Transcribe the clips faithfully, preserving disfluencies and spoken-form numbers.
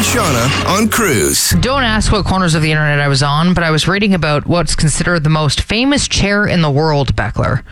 and Shauna on Cruise. Don't ask what corners of the internet I was on, but I was reading about what's considered the most famous chair in the world, Beckler.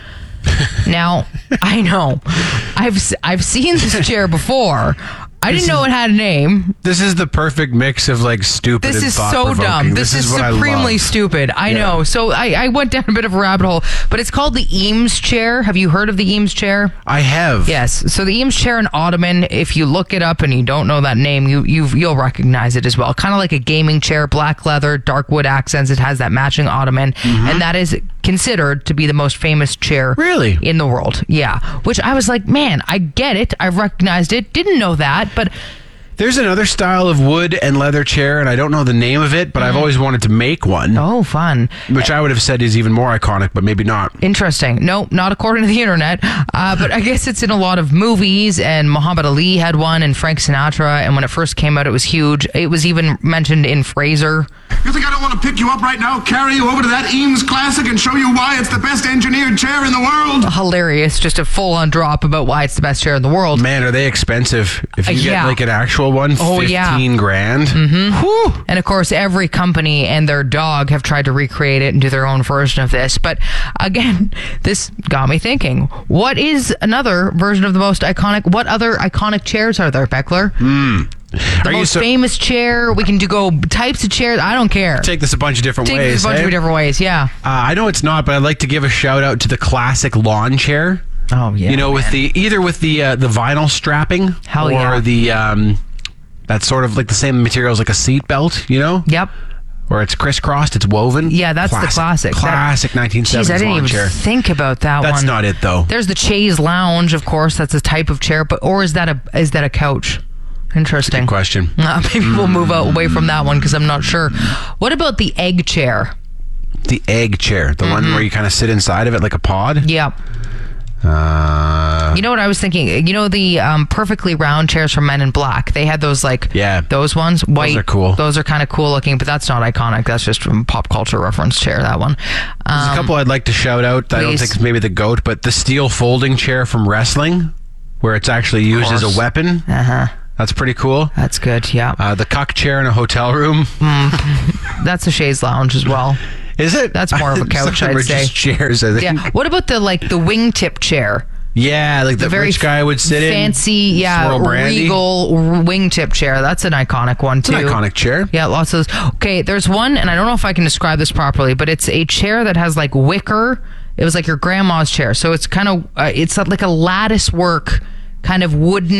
Now, I know. I've I've seen this chair before. I didn't know it had a name. This is the perfect mix of like stupid This and is so thought-provoking. dumb. This, This is, is what I supremely love. stupid. I Yeah. know. So I, I went down a bit of a rabbit hole, but it's called the Eames chair. Have you heard of the Eames chair? I have. Yes. So the Eames chair and ottoman, if you look it up and you don't know that name, you, you, you'll recognize it as well. Kind of like a gaming chair, black leather, dark wood accents. It has that matching ottoman. Mm-hmm. And that is considered to be the most famous chair Really? in the world. Yeah. Which I was like, man, I get it. I've recognized it. Didn't know that, but... There's another style of wood and leather chair, and I don't know the name of it, but I've always wanted to make one, Oh, fun. which I would have said is even more iconic, but maybe not. Interesting. No, not according to the internet. Uh, but I guess it's in a lot of movies, and Muhammad Ali had one, and Frank Sinatra, and when it first came out, it was huge. It was even mentioned in Fraser. You think I don't want to pick you up right now, carry you over to that Eames Classic, and show you why it's the best engineered chair in the world? Hilarious. Just a full-on drop about why it's the best chair in the world. Man, are they expensive? If you Uh, get yeah. like an actual one, Oh, fifteen yeah. grand. Mm-hmm. And of course, every company and their dog have tried to recreate it and do their own version of this. But again, this got me thinking, what is another version of the most iconic? What other iconic chairs are there, Beckler? The Are you most so- famous chair. We can do go types of chairs. I don't care. Take this a bunch of different Take ways. this a bunch eh? of different ways. Yeah. Uh, I know it's not, but I'd like to give a shout out to the classic lawn chair. Oh yeah. You know, with the either with the uh, the vinyl strapping Hell or yeah. the um, that's sort of like the same material as like a seat belt. You know. Yep. Or it's crisscrossed, it's woven. Yeah, that's the classic. Classic That- nineteen seventies Jeez, I didn't lawn even chair. think about that That's one. not it though. There's the chaise lounge, of course. That's a type of chair, but or is that a is that a couch? Interesting. Good question. Uh, maybe we'll move out away from that one because I'm not sure. What about the egg chair? The egg chair, the one where you kind of sit inside of it like a pod. Yep. Uh, You know what I was thinking? You know the um, perfectly round chairs from Men in Black? They had those like Yeah. those ones. White. are cool. Those are kind of cool looking, but that's not iconic. That's just from pop culture reference chair. That one. there's Um, a couple I'd like to shout out. I don't please. think it's maybe the GOAT, but the steel folding chair from wrestling, where it's actually used as course. a weapon. Uh huh. That's pretty cool. That's good. Yeah. Uh, the cuck chair in a hotel room. That's a chaise lounge as well. Is it? That's more of a couch, Some of them I'd are say. just chairs, I think. Yeah. What about the like the wingtip chair? Yeah, like the, Very rich guy would sit in. fancy, yeah, swirl brandy. regal wingtip chair. That's an iconic one It's too. an iconic chair. Yeah, lots of those. Okay, there's one, and I don't know if I can describe this properly, but it's a chair that has like wicker. It was like your grandma's chair, so it's kind of uh, it's like a lattice work kind of wooden